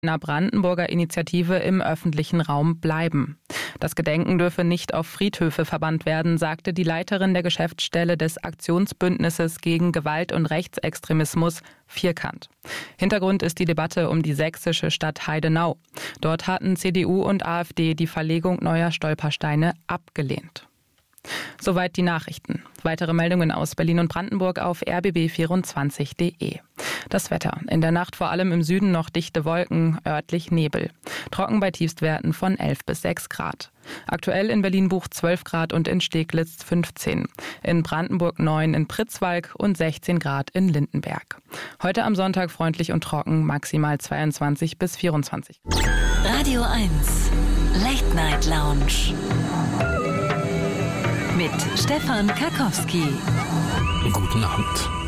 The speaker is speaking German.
einer Brandenburger Initiative im öffentlichen Raum bleiben. Das Gedenken dürfe nicht auf Friedhöfe verbannt werden, sagte die Leiterin der Geschäftsstelle des Aktionsbündnisses gegen Gewalt und Rechtsextremismus, Vierkant. Hintergrund ist die Debatte um die sächsische Stadt Heidenau. Dort hatten CDU und AfD die Verlegung neuer Stolpersteine abgelehnt. Soweit die Nachrichten. Weitere Meldungen aus Berlin und Brandenburg auf rbb24.de. Das Wetter. In der Nacht vor allem im Süden noch dichte Wolken, örtlich Nebel. Trocken bei Tiefstwerten von 11 bis 6 Grad. Aktuell in Berlin-Buch 12 Grad und in Steglitz 15. In Brandenburg 9 in Pritzwalk und 16 Grad in Lindenberg. Heute am Sonntag freundlich und trocken, maximal 22 bis 24. Radio 1, Late Night Lounge. Mit Stefan Karkowski. Guten Abend.